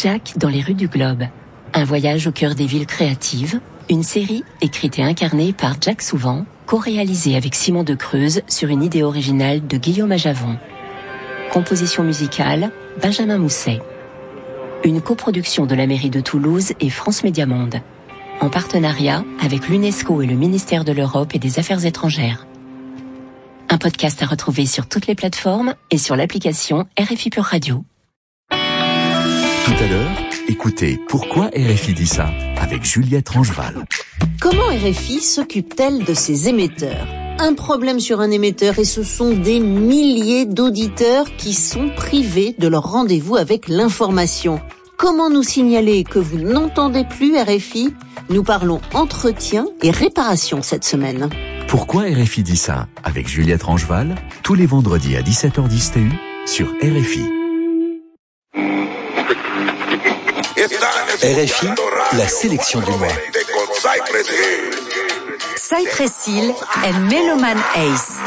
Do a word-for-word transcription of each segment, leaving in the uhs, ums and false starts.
Jack dans les rues du globe. Un voyage au cœur des villes créatives, une série écrite et incarnée par Jack Souvent, co-réalisée avec Simon de Creuse sur une idée originale de Guillaume Ajavon. Composition musicale, Benjamin Mousset. Une coproduction de la mairie de Toulouse et France Média Monde, en partenariat avec l'UNESCO et le ministère de l'Europe et des Affaires étrangères. Un podcast à retrouver sur toutes les plateformes et sur l'application R F I Pure Radio. Tout à l'heure, écoutez Pourquoi R F I dit ça avec Juliette Rangeval. Comment R F I s'occupe-t-elle de ses émetteurs ? Un problème sur un émetteur et ce sont des milliers d'auditeurs qui sont privés de leur rendez-vous avec l'information. Comment nous signaler que vous n'entendez plus R F I ? Nous parlons entretien et réparation cette semaine. Pourquoi R F I dit ça avec Juliette Rangeval, tous les vendredis à dix-sept heures dix T U sur R F I. R F I, la sélection du mois. Cypress Hill and Meloman Ace.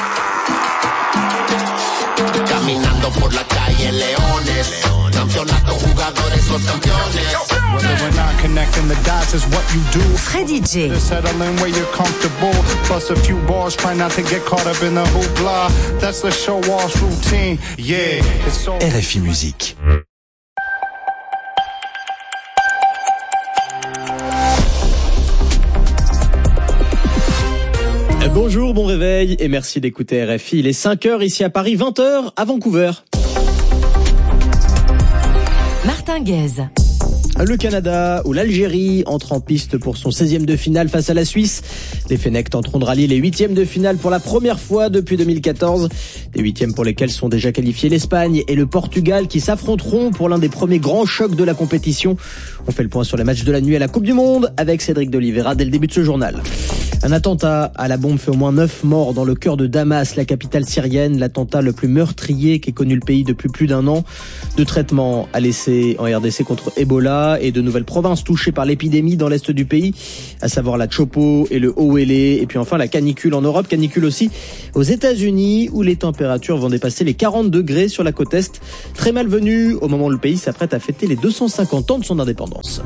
Caminando por la calle Leones, campeonato jugadores los campeones. Whether we're not connecting the dots is what you do. Freddie J. Settling where you're comfortable, plus a few balls, try not to get caught up in the hoopla. That's the show off routine. Yeah, it's so. R F I Musique. Bonjour, bon réveil et merci d'écouter R F I. Il est cinq heures ici à Paris, vingt heures à Vancouver. Martin Guez. Le Canada ou l'Algérie entrent en piste pour son seizième de finale face à la Suisse. Les Fennecs tenteront de rallier les huitièmes de finale pour la première fois depuis deux mille quatorze. Des huitièmes pour lesquels sont déjà qualifiés l'Espagne et le Portugal qui s'affronteront pour l'un des premiers grands chocs de la compétition. On fait le point sur les matchs de la nuit à la Coupe du Monde avec Cédric d'Oliveira dès le début de ce journal. Un attentat à la bombe fait au moins neuf morts dans le cœur de Damas, la capitale syrienne, l'attentat le plus meurtrier qu'ait connu le pays depuis plus d'un an. De traitements à laisser en R D C contre Ebola et de nouvelles provinces touchées par l'épidémie dans l'est du pays, à savoir la Chopo et le Haut-Uélé, et puis enfin la canicule en Europe, canicule aussi aux États-Unis où les températures vont dépasser les quarante degrés sur la côte est. Très malvenue au moment où le pays s'apprête à fêter les deux cent cinquante ans de son indépendance.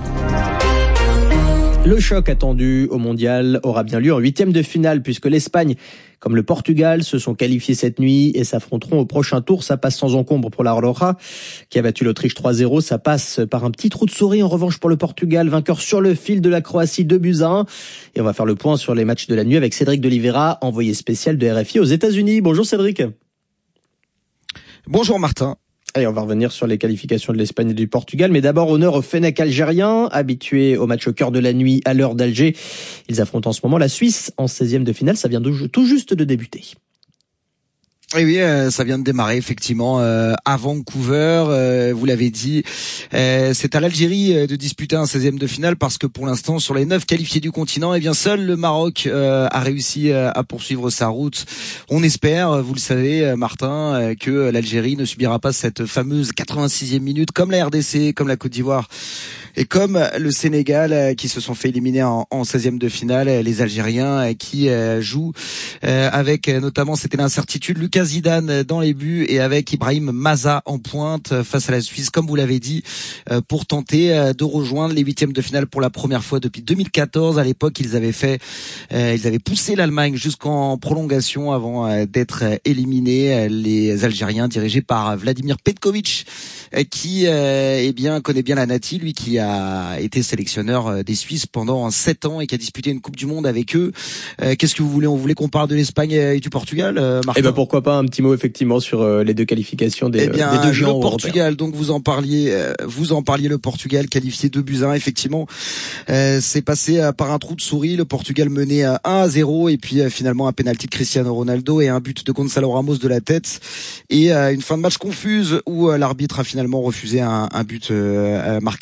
Le choc attendu au mondial aura bien lieu en huitième de finale puisque l'Espagne, comme le Portugal, se sont qualifiés cette nuit et s'affronteront au prochain tour. Ça passe sans encombre pour la Roja qui a battu l'Autriche trois zéro. Ça passe par un petit trou de souris en revanche pour le Portugal, vainqueur sur le fil de la Croatie deux buts à un. Et on va faire le point sur les matchs de la nuit avec Cédric d'Oliveira, envoyé spécial de R F I aux États-Unis. Bonjour Cédric. Bonjour Martin. Et on va revenir sur les qualifications de l'Espagne et du Portugal. Mais d'abord, honneur aux Fennecs algériens, habitués au match au cœur de la nuit à l'heure d'Alger. Ils affrontent en ce moment la Suisse en seizième de finale. Ça vient de, tout juste de débuter. Et oui, euh, ça vient de démarrer effectivement euh, à Vancouver. Euh, vous l'avez dit, euh, c'est à l'Algérie euh, de disputer un seizième de finale parce que pour l'instant, sur les neuf qualifiés du continent, eh bien seul le Maroc euh, a réussi euh, à poursuivre sa route. On espère, vous le savez, Martin, euh, que l'Algérie ne subira pas cette fameuse quatre-vingt-sixième minute, comme la R D C, comme la Côte d'Ivoire et comme le Sénégal, euh, qui se sont fait éliminer en, en seizième de finale. Les Algériens euh, qui euh, jouent euh, avec euh, notamment, c'était l'incertitude, Lucas Zidane dans les buts et avec Ibrahim Maza en pointe face à la Suisse, comme vous l'avez dit, pour tenter de rejoindre les huitièmes de finale pour la première fois depuis deux mille quatorze. À l'époque, ils avaient fait, ils avaient poussé l'Allemagne jusqu'en prolongation avant d'être éliminés. Les Algériens dirigés par Vladimir Petkovic, qui, eh bien, connaît bien la Nati, lui qui a été sélectionneur des Suisses pendant sept ans et qui a disputé une Coupe du Monde avec eux. Qu'est-ce que vous voulez? On voulait qu'on parle de l'Espagne et du Portugal, Martin? Eh ben pourquoi pas un petit mot effectivement sur euh, les deux qualifications des, eh bien, des deux géants le Portugal, européens. donc vous en parliez, euh, vous en parliez, le Portugal qualifié deux buts à un, effectivement, euh, c'est passé euh, par un trou de souris. Le Portugal menait à un à zéro et puis euh, finalement un pénalty de Cristiano Ronaldo et un but de Gonçalo Ramos de la tête et euh, une fin de match confuse où euh, l'arbitre a finalement refusé un, un but euh, marqué par les Croates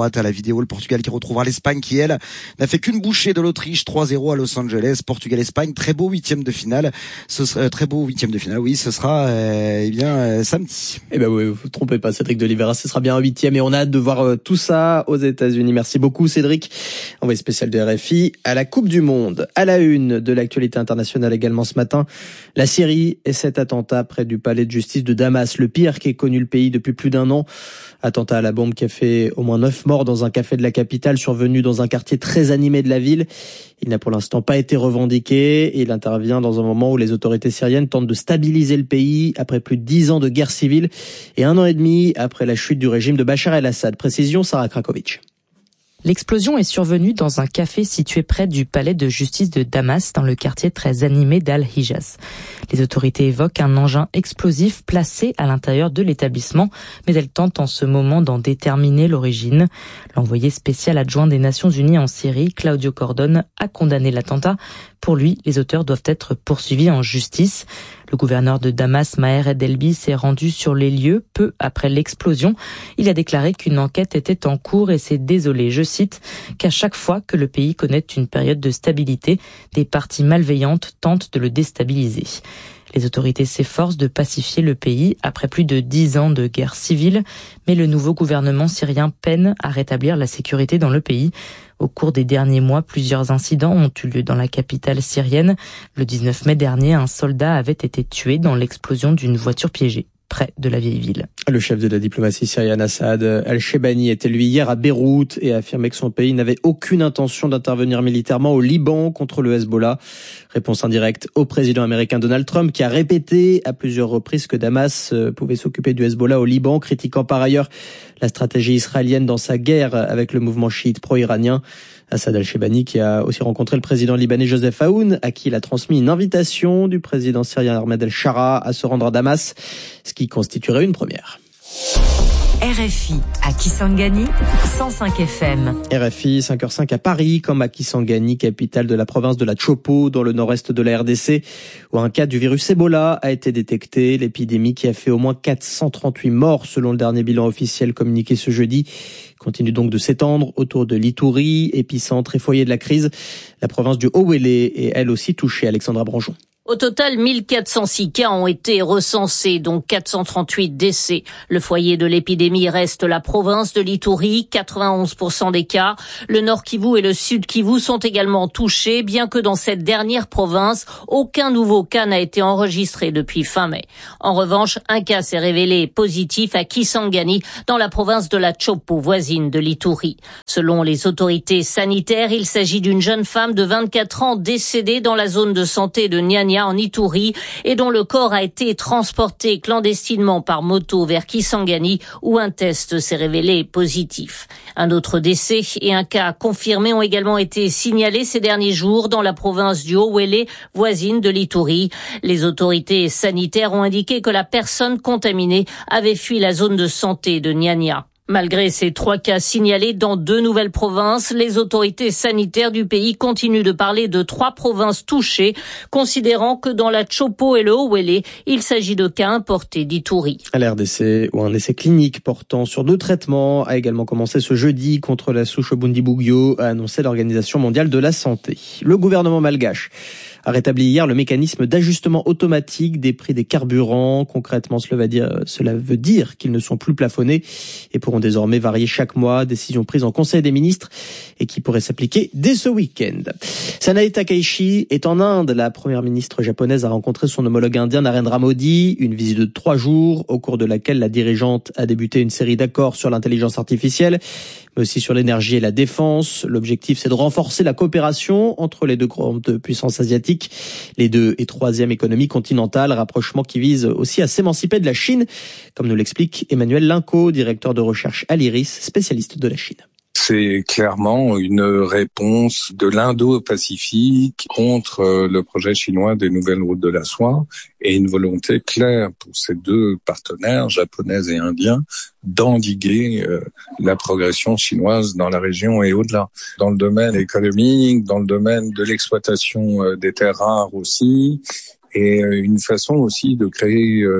droite à la vidéo. Le Portugal qui retrouvera l'Espagne qui, elle, n'a fait qu'une bouchée de l'Autriche, trois zéro à Los Angeles. Portugal-Espagne, très beau huitième de finale. Ce sera, très beau huitième de finale, oui, ce sera euh, eh bien euh, samedi. Eh ben oui, vous vous trompez pas, Cédric de Oliveira, ce sera bien un huitième et on a hâte de voir euh, tout ça aux États-Unis. Merci beaucoup Cédric, envoyé spécial de R F I à la Coupe du Monde. À la une de l'actualité internationale également ce matin, la Syrie et cet attentat près du palais de justice de Damas, le pire qu'ait connu le pays depuis plus d'un an. Attentat à la bombe qui a fait au moins neuf morts dans un café de la capitale, survenu dans un quartier très animé de la ville. Il n'a pour l'instant pas été revendiqué et il intervient dans un moment où les autorités syriennes tentent de stabiliser le pays après plus de dix ans de guerre civile et un an et demi après la chute du régime de Bachar el-Assad. Précision, Sarah Krakovic. L'explosion est survenue dans un café situé près du palais de justice de Damas, dans le quartier très animé d'Al-Hijaz. Les autorités évoquent un engin explosif placé à l'intérieur de l'établissement, mais elles tentent en ce moment d'en déterminer l'origine. L'envoyé spécial adjoint des Nations Unies en Syrie, Claudio Cordon, a condamné l'attentat. Pour lui, les auteurs doivent être poursuivis en justice. Le gouverneur de Damas, Maher Edelbi, s'est rendu sur les lieux peu après l'explosion. Il a déclaré qu'une enquête était en cours et s'est désolé, je cite, qu'à chaque fois que le pays connaît une période de stabilité, des parties malveillantes tentent de le déstabiliser. Les autorités s'efforcent de pacifier le pays après plus de dix ans de guerre civile, mais le nouveau gouvernement syrien peine à rétablir la sécurité dans le pays. Au cours des derniers mois, plusieurs incidents ont eu lieu dans la capitale syrienne. Le dix-neuf mai dernier, un soldat avait été tué dans l'explosion d'une voiture piégée près de la vieille ville. Le chef de la diplomatie syrienne Assad al-Shebani était lui hier à Beyrouth et a affirmé que son pays n'avait aucune intention d'intervenir militairement au Liban contre le Hezbollah. Réponse indirecte au président américain Donald Trump qui a répété à plusieurs reprises que Damas pouvait s'occuper du Hezbollah au Liban, critiquant par ailleurs la stratégie israélienne dans sa guerre avec le mouvement chiite pro-iranien. Assad al-Shebani qui a aussi rencontré le président libanais Joseph Aoun, à qui il a transmis une invitation du président syrien Ahmed el-Shara à se rendre à Damas, ce qui constituerait une première. R F I à Kisangani, cent cinq F M. R F I, cinq heures cinq à Paris, comme à Kisangani, capitale de la province de la Chopo, dans le nord-est de la R D C, où un cas du virus Ebola a été détecté. L'épidémie qui a fait au moins quatre cent trente-huit morts, selon le dernier bilan officiel communiqué ce jeudi, continue donc de s'étendre autour de l'Ituri, épicentre et foyer de la crise. La province du Haut-Uélé est elle aussi touchée. Alexandra Branjon. Au total, mille quatre cent six cas ont été recensés, dont quatre cent trente-huit décès. Le foyer de l'épidémie reste la province de l'Ituri, quatre-vingt-onze pour cent des cas. Le Nord Kivu et le Sud Kivu sont également touchés, bien que dans cette dernière province, aucun nouveau cas n'a été enregistré depuis fin mai. En revanche, un cas s'est révélé positif à Kisangani, dans la province de la Chopo, voisine de l'Ituri. Selon les autorités sanitaires, il s'agit d'une jeune femme de vingt-quatre ans décédée dans la zone de santé de Nyanya, en Ituri, et dont le corps a été transporté clandestinement par moto vers Kisangani, où un test s'est révélé positif. Un autre décès et un cas confirmé ont également été signalés ces derniers jours dans la province du Haut-Uélé, voisine de l'Ituri. Les autorités sanitaires ont indiqué que la personne contaminée avait fui la zone de santé de Nyanya. Malgré ces trois cas signalés dans deux nouvelles provinces, les autorités sanitaires du pays continuent de parler de trois provinces touchées, considérant que dans la Chopo et le Haut-Uélé, il s'agit de cas importés d'Ituri. À l'R D C, où un essai clinique portant sur deux traitements a également commencé ce jeudi contre la souche Bundibugyo, a annoncé l'Organisation mondiale de la santé. Le gouvernement malgache a rétabli hier le mécanisme d'ajustement automatique des prix des carburants. Concrètement, cela veut dire, cela veut dire qu'ils ne sont plus plafonnés et pourront désormais varier chaque mois. Décision prise en Conseil des ministres et qui pourrait s'appliquer dès ce week-end. Sanae Takaichi est en Inde. La première ministre japonaise a rencontré son homologue indien Narendra Modi. Une visite de trois jours au cours de laquelle la dirigeante a débuté une série d'accords sur l'intelligence artificielle, mais aussi sur l'énergie et la défense. L'objectif, c'est de renforcer la coopération entre les deux grandes puissances asiatiques, les deux et troisième économie continentale, rapprochement qui vise aussi à s'émanciper de la Chine, comme nous l'explique Emmanuel Linco, directeur de recherche à l'IRIS, spécialiste de la Chine. C'est clairement une réponse de l'Indo-Pacifique contre le projet chinois des nouvelles routes de la soie et une volonté claire pour ces deux partenaires, japonais et indiens, d'endiguer euh, la progression chinoise dans la région et au-delà. Dans le domaine économique, dans le domaine de l'exploitation euh, des terres rares aussi, et euh, une façon aussi de créer euh,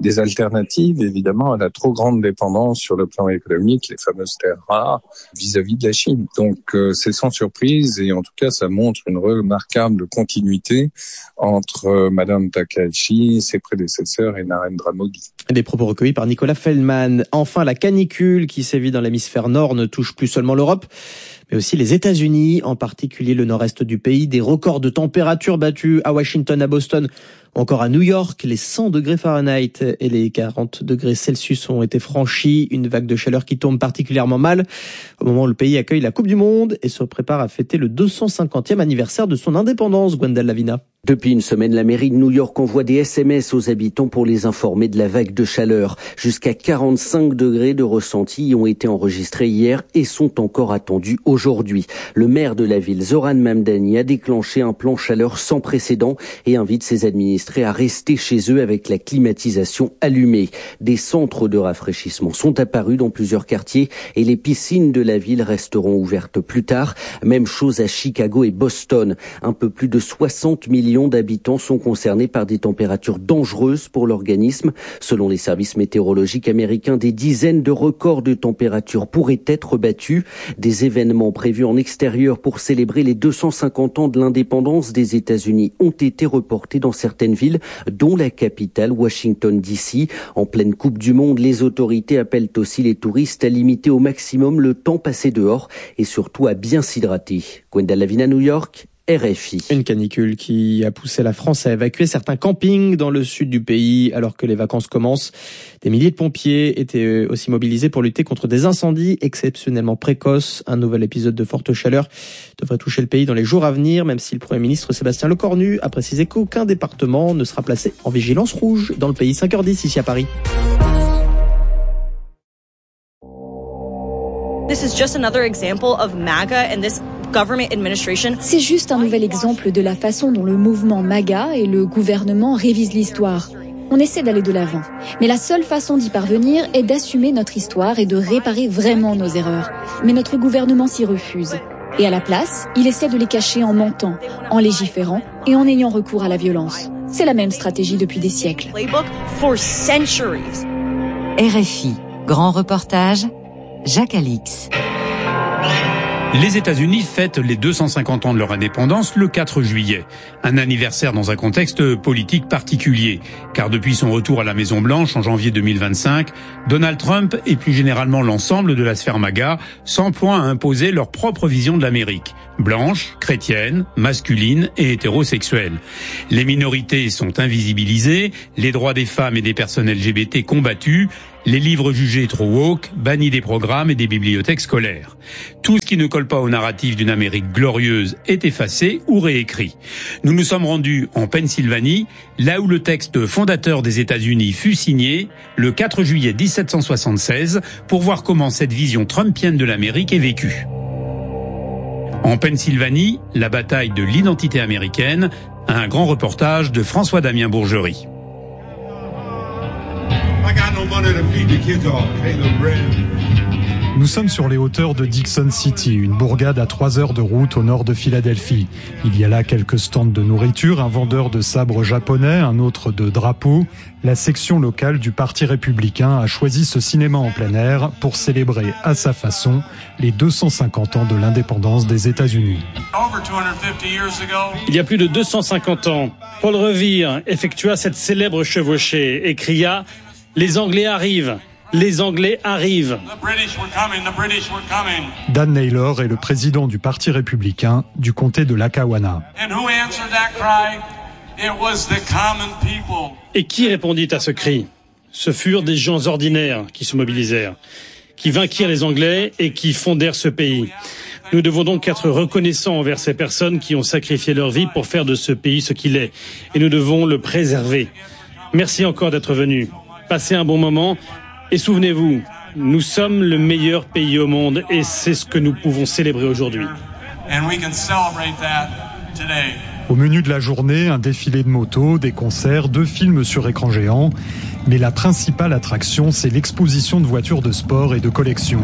des alternatives, évidemment, à la trop grande dépendance sur le plan économique, les fameuses terres rares, vis-à-vis de la Chine. Donc, euh, c'est sans surprise, et en tout cas, ça montre une remarquable continuité entre euh, Madame Takaichi, ses prédécesseurs et Narendra Modi. Des propos recueillis par Nicolas Feldman. Enfin, la canicule qui sévit dans l'hémisphère nord ne touche plus seulement l'Europe, mais aussi les États-Unis, en particulier le nord-est du pays. Des records de température battus à Washington, à Boston, ou encore à New York. Les cent degrés Fahrenheit et les quarante degrés Celsius ont été franchis. Une vague de chaleur qui tombe particulièrement mal au moment où le pays accueille la Coupe du Monde et se prépare à fêter le deux cent cinquantième anniversaire de son indépendance. Gwendal Lavina. Depuis une semaine, la mairie de New York envoie des S M S aux habitants pour les informer de la vague de chaleur. Jusqu'à quarante-cinq degrés de ressenti ont été enregistrés hier et sont encore attendus aujourd'hui. Le maire de la ville, Zoran Mamdani, a déclenché un plan chaleur sans précédent et invite ses administrés à rester chez eux avec la climatisation allumée. Des centres de rafraîchissement sont apparus dans plusieurs quartiers et les piscines de la ville resteront ouvertes plus tard. Même chose à Chicago et Boston. Un peu plus de soixante millions d'habitants sont concernés par des températures dangereuses pour l'organisme. Selon les services météorologiques américains, des dizaines de records de température pourraient être battus. Des événements prévus en extérieur pour célébrer les deux cent cinquante ans de l'indépendance des États-Unis ont été reportés dans certaines villes, dont la capitale, Washington D C. En pleine Coupe du Monde, les autorités appellent aussi les touristes à limiter au maximum le temps passé dehors et surtout à bien s'hydrater. Gwendal Lavina, New York. R F I. Une canicule qui a poussé la France à évacuer certains campings dans le sud du pays alors que les vacances commencent. Des milliers de pompiers étaient aussi mobilisés pour lutter contre des incendies exceptionnellement précoces. Un nouvel épisode de forte chaleur devrait toucher le pays dans les jours à venir, même si le Premier ministre Sébastien Lecornu a précisé qu'aucun département ne sera placé en vigilance rouge dans le pays. cinq heures dix ici à Paris. This is just another example of MAGA and this C'est juste un nouvel exemple de la façon dont le mouvement MAGA et le gouvernement révisent l'histoire. On essaie d'aller de l'avant. Mais la seule façon d'y parvenir est d'assumer notre histoire et de réparer vraiment nos erreurs. Mais notre gouvernement s'y refuse. Et à la place, il essaie de les cacher en mentant, en légiférant et en ayant recours à la violence. C'est la même stratégie depuis des siècles. R F I, grand reportage, Jacques Alix. Les États-Unis fêtent les deux cent cinquante ans de leur indépendance le quatre juillet. Un anniversaire dans un contexte politique particulier. Car depuis son retour à la Maison-Blanche en janvier deux mille vingt-cinq, Donald Trump et plus généralement l'ensemble de la sphère MAGA s'emploient à imposer leur propre vision de l'Amérique. Blanche, chrétienne, masculine et hétérosexuelle. Les minorités sont invisibilisées, les droits des femmes et des personnes L G B T combattus, les livres jugés trop woke, bannis des programmes et des bibliothèques scolaires. Tout ce qui ne colle pas au narratif d'une Amérique glorieuse est effacé ou réécrit. Nous nous sommes rendus en Pennsylvanie, là où le texte fondateur des États-Unis fut signé le quatre juillet dix-sept cent soixante-seize pour voir comment cette vision trumpienne de l'Amérique est vécue. En Pennsylvanie, la bataille de l'identité américaine, un grand reportage de François-Damien Bourgerie. Nous sommes sur les hauteurs de Dixon City, une bourgade à trois heures de route au nord de Philadelphie. Il y a là quelques stands de nourriture, un vendeur de sabres japonais, un autre de drapeaux. La section locale du Parti républicain a choisi ce cinéma en plein air pour célébrer à sa façon les deux cent cinquante ans de l'indépendance des États-Unis. Il y a plus de deux cent cinquante ans, Paul Revere effectua cette célèbre chevauchée et cria « Les Anglais arrivent !» Les Anglais arrivent. Dan Naylor est le président du Parti républicain du comté de Lackawanna. Et qui répondit à ce cri? Ce furent des gens ordinaires qui se mobilisèrent, qui vainquirent les Anglais et qui fondèrent ce pays. Nous devons donc être reconnaissants envers ces personnes qui ont sacrifié leur vie pour faire de ce pays ce qu'il est. Et nous devons le préserver. Merci encore d'être venus. Passez un bon moment. Et souvenez-vous, nous sommes le meilleur pays au monde et c'est ce que nous pouvons célébrer aujourd'hui. Au menu de la journée, un défilé de motos, des concerts, deux films sur écran géant. Mais la principale attraction, c'est l'exposition de voitures de sport et de collection.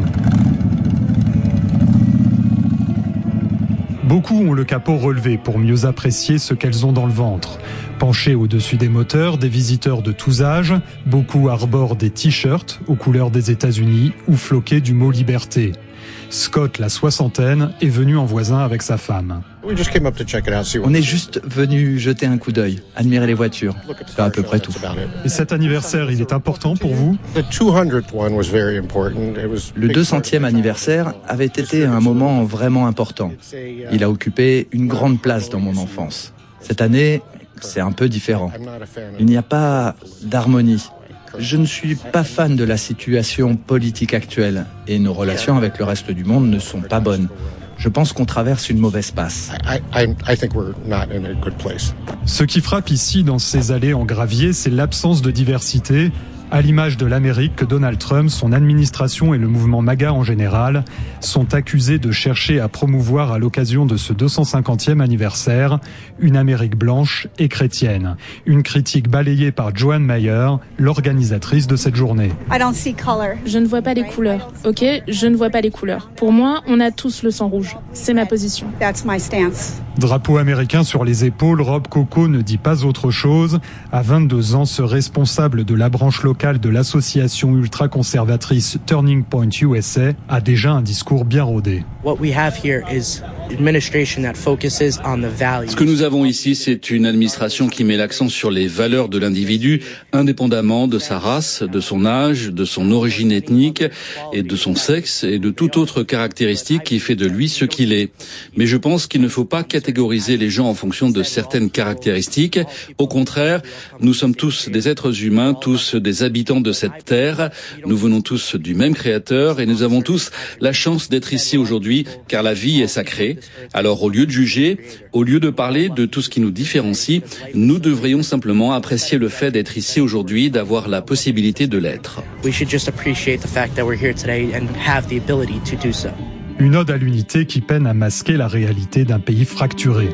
Beaucoup ont le capot relevé pour mieux apprécier ce qu'elles ont dans le ventre. Penchés au-dessus des moteurs, des visiteurs de tous âges, beaucoup arborent des t-shirts aux couleurs des États-Unis ou floqués du mot liberté. Scott, la soixantaine, est venu en voisin avec sa femme. On est juste venu jeter un coup d'œil, admirer les voitures. C'est à peu près tout. Et cet anniversaire, il est important pour vous ? Le deux centième anniversaire avait été un moment vraiment important. Il a occupé une grande place dans mon enfance. Cette année, c'est un peu différent. Il n'y a pas d'harmonie. Je ne suis pas fan de la situation politique actuelle et nos relations avec le reste du monde ne sont pas bonnes. Je pense qu'on traverse une mauvaise passe. Ce qui frappe ici dans ces allées en gravier, c'est l'absence de diversité, à l'image de l'Amérique que Donald Trump, son administration et le mouvement MAGA en général sont accusés de chercher à promouvoir à l'occasion de ce deux cent cinquantième anniversaire une Amérique blanche et chrétienne. Une critique balayée par Joanne Mayer, l'organisatrice de cette journée. Je ne vois pas les couleurs, ok ? Je ne vois pas les couleurs. Pour moi, on a tous le sang rouge. C'est ma position. Drapeau américain sur les épaules, Rob Coco ne dit pas autre chose. À vingt-deux ans, ce responsable de la branche locale de l'association ultra-conservatrice Turning Point U S A a déjà un discours bien rodé. Ce que nous avons ici, c'est une administration qui met l'accent sur les valeurs de l'individu, indépendamment de sa race, de son âge, de son origine ethnique et de son sexe et de toute autre caractéristique qui fait de lui ce qu'il est. Mais je pense qu'il ne faut pas catégoriser les gens en fonction de certaines caractéristiques. Au contraire, nous sommes tous des êtres humains, tous des habitants de cette terre. Nous venons tous du même Créateur et nous avons tous la chance d'être ici aujourd'hui, car la vie est sacrée. Alors, au lieu de juger, au lieu de parler de tout ce qui nous différencie, nous devrions simplement apprécier le fait d'être ici aujourd'hui, d'avoir la possibilité de l'être. Une ode à l'unité qui peine à masquer la réalité d'un pays fracturé.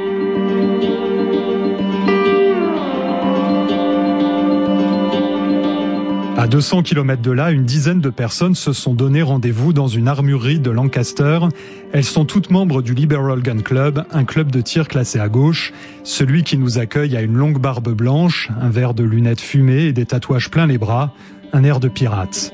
À deux cents kilomètres de là, une dizaine de personnes se sont donné rendez-vous dans une armurerie de Lancaster. Elles sont toutes membres du Liberal Gun Club, un club de tir classé à gauche. Celui qui nous accueille a une longue barbe blanche, un verre de lunettes fumées et des tatouages plein les bras, un air de pirate.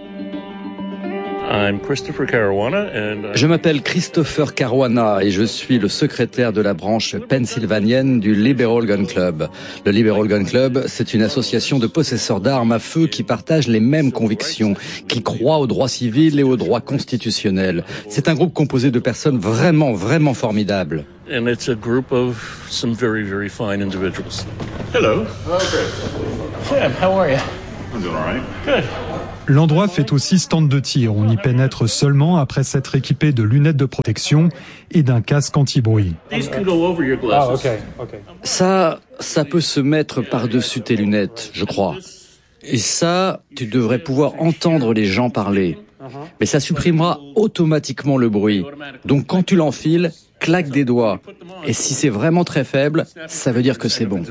Je m'appelle Christopher Caruana et je suis le secrétaire de la branche pennsylvanienne du Liberal Gun Club. Le Liberal Gun Club, c'est une association de possesseurs d'armes à feu qui partagent les mêmes convictions, qui croient aux droits civils et aux droits constitutionnels. C'est un groupe composé de personnes vraiment, vraiment formidables. And it's a group of some very, very fine individuals. Hello. Sam, how are you? I'm doing all right. Good. L'endroit fait aussi stand de tir. On y pénètre seulement après s'être équipé de lunettes de protection et d'un casque anti-bruit. Ah, okay, okay. Ça, ça peut se mettre par-dessus tes lunettes, je crois. Et ça, tu devrais pouvoir entendre les gens parler. Mais ça supprimera automatiquement le bruit. Donc quand tu l'enfiles, claque des doigts. Et si c'est vraiment très faible, ça veut dire que c'est bon.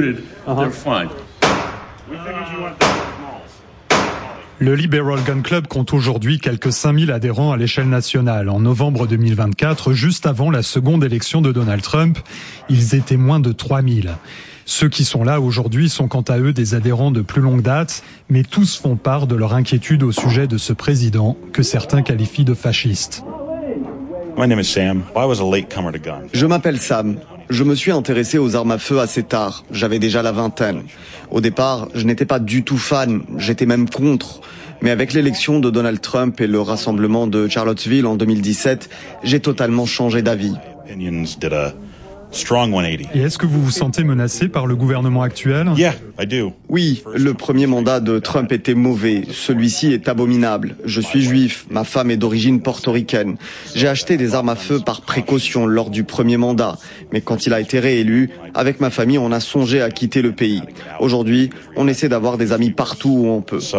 Le Liberal Gun Club compte aujourd'hui quelques cinq mille adhérents à l'échelle nationale. En novembre deux mille vingt-quatre, juste avant la seconde élection de Donald Trump, ils étaient moins de trois mille. Ceux qui sont là aujourd'hui sont quant à eux des adhérents de plus longue date, mais tous font part de leur inquiétude au sujet de ce président que certains qualifient de fasciste. Je m'appelle Sam. Je me suis intéressé aux armes à feu assez tard. J'avais déjà la vingtaine. Au départ, je n'étais pas du tout fan. J'étais même contre. Mais avec l'élection de Donald Trump et le rassemblement de Charlottesville en deux mille dix-sept, j'ai totalement changé d'avis. Et est-ce que vous vous sentez menacé par le gouvernement actuel? Oui, le premier mandat de Trump était mauvais. Celui-ci est abominable. Je suis juif, ma femme est d'origine portoricaine. J'ai acheté des armes à feu par précaution lors du premier mandat. Mais quand il a été réélu, avec ma famille, on a songé à quitter le pays. Aujourd'hui, on essaie d'avoir des amis partout où on peut.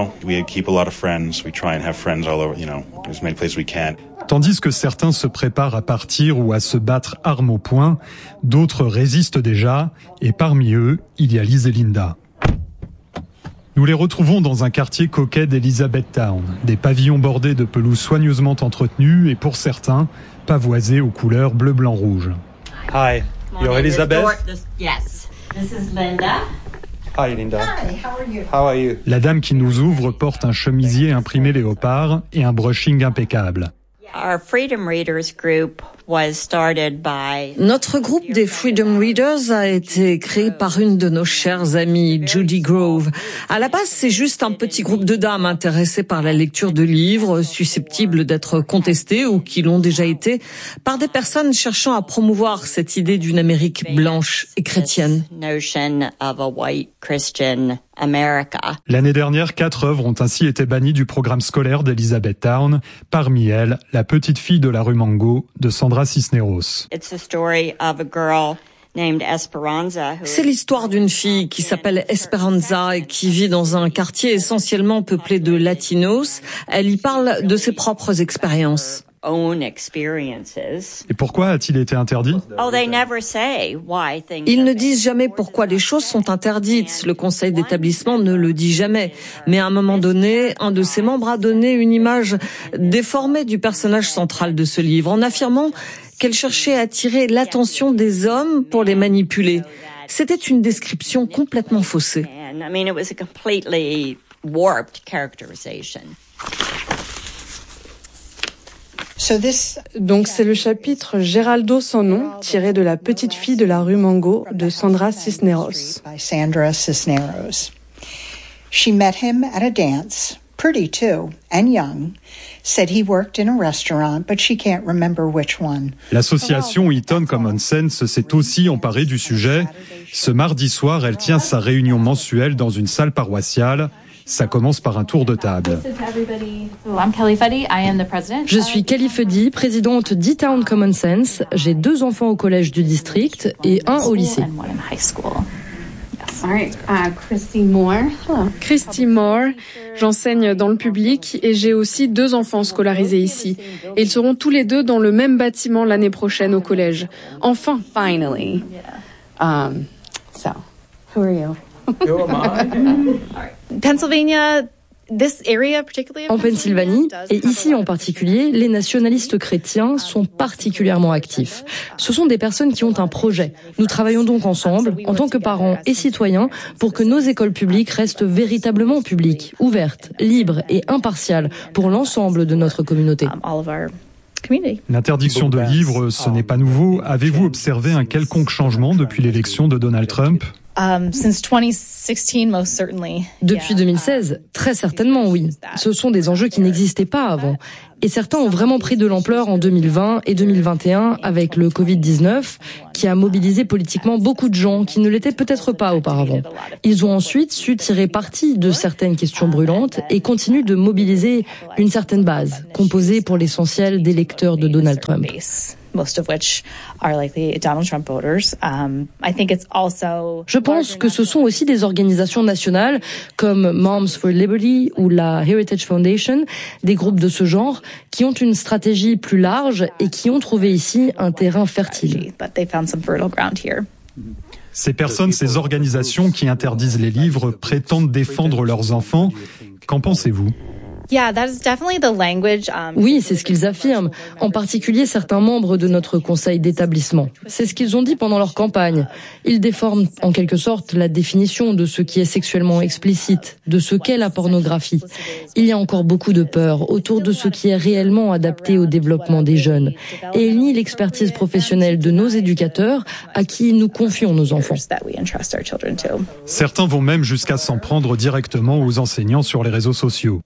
Tandis que certains se préparent à partir ou à se battre armes au poing, d'autres résistent déjà, et parmi eux, il y a Liz et Linda. Nous les retrouvons dans un quartier coquet d'Elizabethtown, des pavillons bordés de pelouses soigneusement entretenues et pour certains, pavoisés aux couleurs bleu, blanc, rouge. Hi, you're Elizabeth? Yes. This is Linda. Hi Linda. Hi, how are you? How are you? La dame qui nous ouvre porte un chemisier imprimé léopard et un brushing impeccable. Our Freedom Readers group was started by... Notre groupe des Freedom Readers a été créé par une de nos chères amies, Judy Grove. À la base, c'est juste un petit groupe de dames intéressées par la lecture de livres susceptibles d'être contestés ou qui l'ont déjà été par des personnes cherchant à promouvoir cette idée d'une Amérique blanche et chrétienne. Notion of a white Christian America. L'année dernière, quatre œuvres ont ainsi été bannies du programme scolaire d'Elizabethtown. Parmi elles, La petite fille de la rue Mango de Sandra Cisneros. It's a story of a girl named Esperanza. C'est l'histoire d'une fille qui s'appelle Esperanza et qui vit dans un quartier essentiellement peuplé de latinos. Elle y parle de ses propres expériences. Own experiences. Et pourquoi a-t-il été interdit? Oh, they never say why things. Ils ne disent jamais pourquoi les choses sont interdites. Le conseil d'établissement ne le dit jamais. Mais à un moment donné, un de ses membres a donné une image déformée du personnage central de ce livre, en affirmant qu'elle cherchait à attirer l'attention des hommes pour les manipuler. C'était une description complètement faussée. I mean, it was a completely warped characterization. Donc c'est le chapitre Géraldo sans nom, tiré de La petite fille de la rue Mango de Sandra Cisneros. Sandra Cisneros. She met him at a dance, pretty too, and young. Said he worked in a restaurant, but she can't remember which one. L'association Eton Common Sense s'est aussi emparée du sujet. Ce mardi soir, elle tient sa réunion mensuelle dans une salle paroissiale. Ça commence par un tour de table. Je suis Kelly Fuddy, présidente d'E-Town Common Sense. J'ai deux enfants au collège du district et un au lycée. Christy Moore, j'enseigne dans le public et j'ai aussi deux enfants scolarisés ici. Et ils seront tous les deux dans le même bâtiment l'année prochaine au collège. Enfin. Finally. Um, so, who are you? Pennsylvania, this area particularly. En Pennsylvanie, et ici en particulier, les nationalistes chrétiens sont particulièrement actifs. Ce sont des personnes qui ont un projet. Nous travaillons donc ensemble, en tant que parents et citoyens, pour que nos écoles publiques restent véritablement publiques, ouvertes, libres et impartiales pour l'ensemble de notre communauté. L'interdiction de livres, ce n'est pas nouveau. Avez-vous observé un quelconque changement depuis l'élection de Donald Trump? Um, since twenty sixteen, most certainly. Depuis deux mille seize, très certainement oui. Ce sont des enjeux qui n'existaient pas avant. Et certains ont vraiment pris de l'ampleur en deux mille vingt et deux mille vingt et un avec le covid dix-neuf, qui a mobilisé politiquement beaucoup de gens qui ne l'étaient peut-être pas auparavant. Ils ont ensuite su tirer parti de certaines questions brûlantes et continuent de mobiliser une certaine base, composée pour l'essentiel d'électeurs de Donald Trump. Most of which are likely Donald Trump voters. Um, I think it's also. Je pense que ce sont aussi des organisations nationales comme Moms for Liberty ou la Heritage Foundation, des groupes de ce genre qui ont une stratégie plus large et qui ont trouvé ici un terrain fertile. But they found some fertile ground here. Ces personnes, ces organisations qui interdisent les livres prétendent défendre leurs enfants. Qu'en pensez-vous? Yeah, that is definitely the language. Um, oui, c'est ce qu'ils affirment, en particulier certains membres de notre conseil d'établissement. C'est ce qu'ils ont dit pendant leur campagne. Ils déforment en quelque sorte la définition de ce qui est sexuellement explicite, de ce qu'est la pornographie. Il y a encore beaucoup de peur autour de ce qui est réellement adapté au développement des jeunes. Et ils nient l'expertise professionnelle de nos éducateurs à qui nous confions nos enfants. Certains vont même jusqu'à s'en prendre directement aux enseignants sur les réseaux sociaux.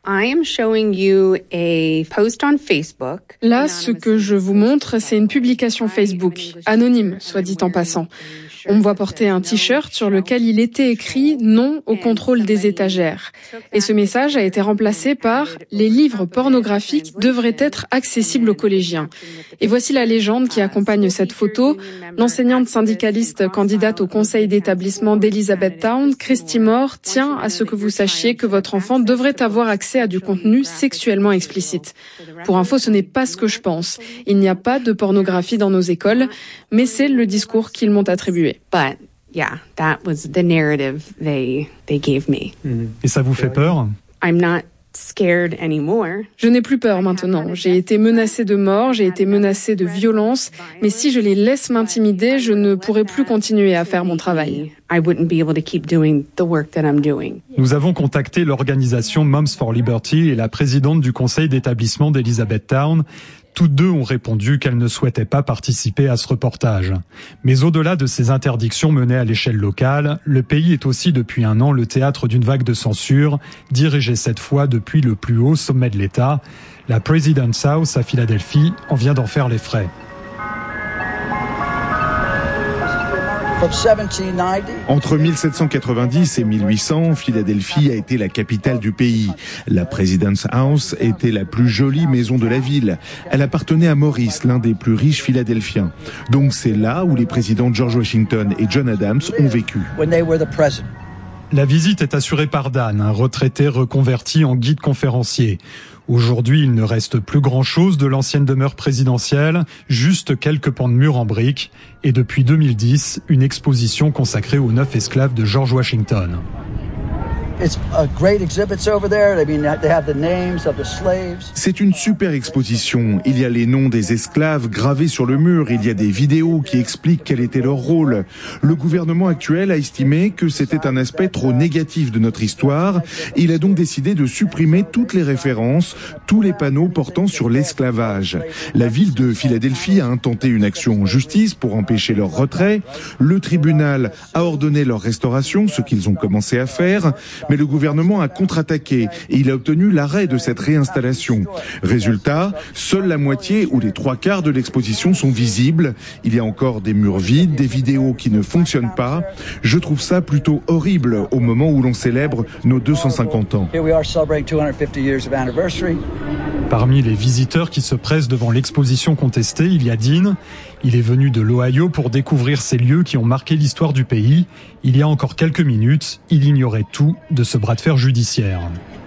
Là, ce que je vous montre, c'est une publication Facebook, anonyme, soit dit en passant. On me voit porter un t-shirt sur lequel il était écrit « Non au contrôle des étagères ». Et ce message a été remplacé par « Les livres pornographiques devraient être accessibles aux collégiens ». Et voici la légende qui accompagne cette photo. L'enseignante syndicaliste candidate au conseil d'établissement d'Elizabethtown, Christy Moore, tient à ce que vous sachiez que votre enfant devrait avoir accès à du contenu sexuellement explicite. Pour info, ce n'est pas ce que je pense. Il n'y a pas de pornographie dans nos écoles, mais c'est le discours qu'ils m'ont attribué. But yeah, that was the narrative they they gave me. Et ça vous fait peur? I'm not scared anymore. Je n'ai plus peur maintenant. J'ai été menacée de mort, j'ai été menacée de violence, mais si je les laisse m'intimider, je ne pourrai plus continuer à faire mon travail. I wouldn't be able to keep doing the work that I'm doing. Nous avons contacté l'organisation Moms for Liberty et la présidente du conseil d'établissement d'Elizabethtown. Toutes deux ont répondu qu'elles ne souhaitaient pas participer à ce reportage. Mais au-delà de ces interdictions menées à l'échelle locale, le pays est aussi depuis un an le théâtre d'une vague de censure, dirigée cette fois depuis le plus haut sommet de l'État. La President's House à Philadelphie en vient d'en faire les frais. Entre mille sept cent quatre-vingt-dix et mille huit cents, Philadelphie a été la capitale du pays. La President's House était la plus jolie maison de la ville. Elle appartenait à Maurice, l'un des plus riches Philadelphiens. Donc c'est là où les présidents George Washington et John Adams ont vécu. La visite est assurée par Dan, un retraité reconverti en guide conférencier. Aujourd'hui, il ne reste plus grand-chose de l'ancienne demeure présidentielle, juste quelques pans de murs en briques, et depuis deux mille dix, une exposition consacrée aux neuf esclaves de George Washington. C'est une super exposition. Il y a les noms des esclaves gravés sur le mur. Il y a des vidéos qui expliquent quel était leur rôle. Le gouvernement actuel a estimé que c'était un aspect trop négatif de notre histoire. Il a donc décidé de supprimer toutes les références, tous les panneaux portant sur l'esclavage. La ville de Philadelphie a intenté une action en justice pour empêcher leur retrait. Le tribunal a ordonné leur restauration, ce qu'ils ont commencé à faire. Mais le gouvernement a contre-attaqué et il a obtenu l'arrêt de cette réinstallation. Résultat, seule la moitié ou les trois quarts de l'exposition sont visibles. Il y a encore des murs vides, des vidéos qui ne fonctionnent pas. Je trouve ça plutôt horrible au moment où l'on célèbre nos deux cent cinquante ans. Parmi les visiteurs qui se pressent devant l'exposition contestée, il y a Dean. Il est venu de l'Ohio pour découvrir ces lieux qui ont marqué l'histoire du pays. Il y a encore quelques minutes, il ignorait tout de ce bras de fer judiciaire.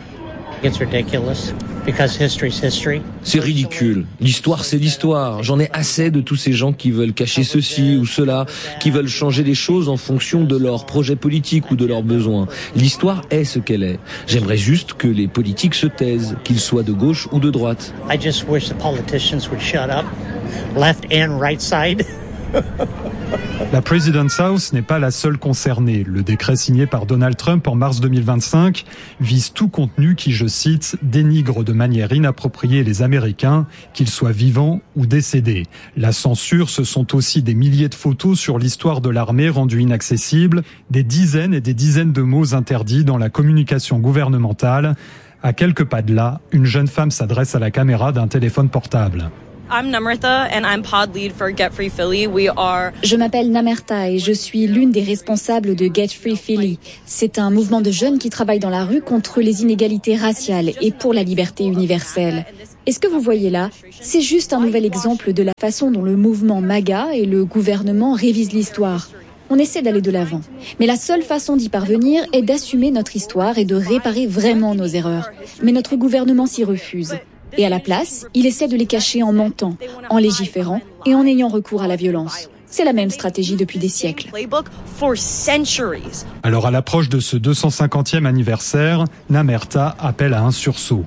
C'est ridicule. L'histoire, c'est l'histoire. J'en ai assez de tous ces gens qui veulent cacher ceci ou cela, qui veulent changer les choses en fonction de leurs projets politiques ou de leurs besoins. L'histoire est ce qu'elle est. J'aimerais juste que les politiques se taisent, qu'ils soient de gauche ou de droite. I just wish the politicians would shut up, left and right side. La President's House n'est pas la seule concernée. Le décret signé par Donald Trump en mars deux mille vingt-cinq vise tout contenu qui, je cite, dénigre de manière inappropriée les Américains, qu'ils soient vivants ou décédés. La censure, ce sont aussi des milliers de photos sur l'histoire de l'armée rendues inaccessibles, des dizaines et des dizaines de mots interdits dans la communication gouvernementale. À quelques pas de là, une jeune femme s'adresse à la caméra d'un téléphone portable. I'm Namertha and I'm pod lead for Get Free Philly. We are... Je m'appelle Namertha et je suis l'une des responsables de Get Free Philly. C'est un mouvement de jeunes qui travaillent dans la rue contre les inégalités raciales et pour la liberté universelle. Et ce que vous voyez là, c'est juste un nouvel exemple de la façon dont le mouvement MAGA et le gouvernement révisent l'histoire. On essaie d'aller de l'avant. Mais la seule façon d'y parvenir est d'assumer notre histoire et de réparer vraiment nos erreurs. Mais notre gouvernement s'y refuse. Et à la place, il essaie de les cacher en mentant, en légiférant et en ayant recours à la violence. C'est la même stratégie depuis des siècles. Alors à l'approche de ce deux cent cinquantième anniversaire, Namertha appelle à un sursaut.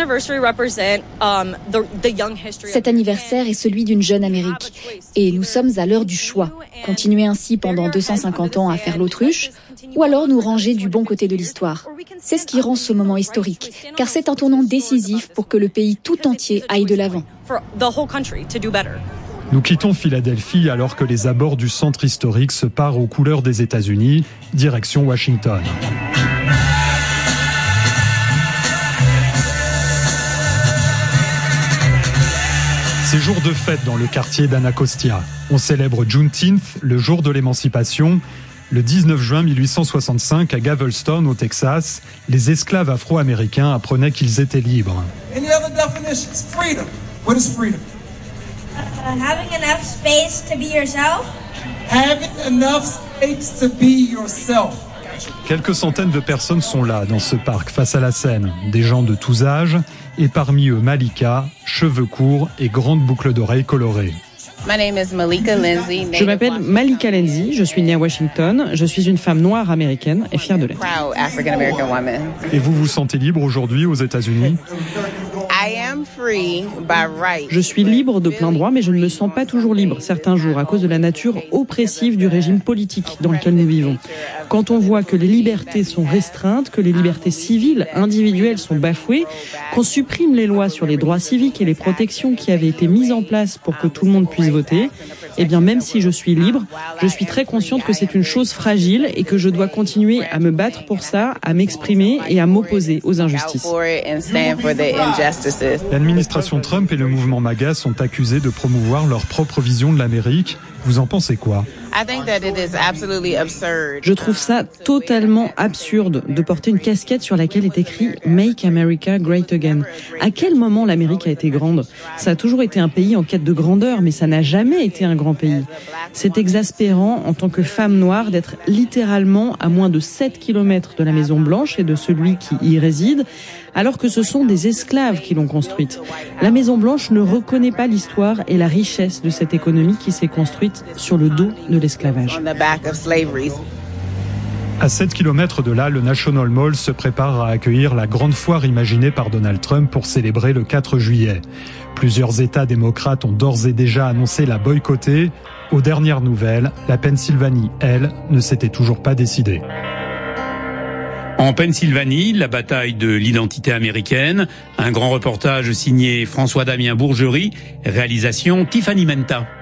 Cet anniversaire est celui d'une jeune Amérique. Et nous sommes à l'heure du choix. Continuer ainsi pendant deux cent cinquante ans à faire l'autruche, ou alors nous ranger du bon côté de l'histoire. C'est ce qui rend ce moment historique, car c'est un tournant décisif pour que le pays tout entier aille de l'avant. Nous quittons Philadelphie alors que les abords du centre historique se parent aux couleurs des États-Unis, direction Washington. C'est jour de fête dans le quartier d'Anacostia. On célèbre Juneteenth, le jour de l'émancipation. Le dix-neuf juin mille huit cent soixante-cinq, à Galveston, au Texas, les esclaves afro-américains apprenaient qu'ils étaient libres. Any other definitions? Freedom. What is freedom? Uh, having enough space to be yourself. Having enough space to be yourself. Quelques centaines de personnes sont là, dans ce parc, face à la Seine. Des gens de tous âges, et parmi eux Malika, cheveux courts et grandes boucles d'oreilles colorées. Je m'appelle Malika Lindsay, je suis née à Washington, je suis une femme noire américaine et fière de l'être. Et vous vous sentez libre aujourd'hui aux États-Unis ? Je suis libre de plein droit, mais je ne me sens pas toujours libre certains jours à cause de la nature oppressive du régime politique dans lequel nous vivons. Quand on voit que les libertés sont restreintes, que les libertés civiles, individuelles sont bafouées, qu'on supprime les lois sur les droits civiques et les protections qui avaient été mises en place pour que tout le monde puisse voter, eh bien même si je suis libre, je suis très consciente que c'est une chose fragile et que je dois continuer à me battre pour ça, à m'exprimer et à m'opposer aux injustices. L'administration Trump et le mouvement MAGA sont accusés de promouvoir leur propre vision de l'Amérique. Vous en pensez quoi ? Je trouve ça totalement absurde de porter une casquette sur laquelle est écrit « Make America Great Again ». À quel moment l'Amérique a été grande ? Ça a toujours été un pays en quête de grandeur, mais ça n'a jamais été un grand pays. C'est exaspérant en tant que femme noire d'être littéralement à moins de sept kilomètres de la Maison Blanche et de celui qui y réside, alors que ce sont des esclaves qui l'ont construite. La Maison Blanche ne reconnaît pas l'histoire et la richesse de cette économie qui s'est construite sur le dos de l'esclavage. À sept kilomètres de là, le National Mall se prépare à accueillir la grande foire imaginée par Donald Trump pour célébrer le quatre juillet. Plusieurs États démocrates ont d'ores et déjà annoncé la boycotter. Aux dernières nouvelles, la Pennsylvanie, elle, ne s'était toujours pas décidée. En Pennsylvanie, la bataille de l'identité américaine. Un grand reportage signé François-Damien Bourgerie, réalisation Tiffany Menta.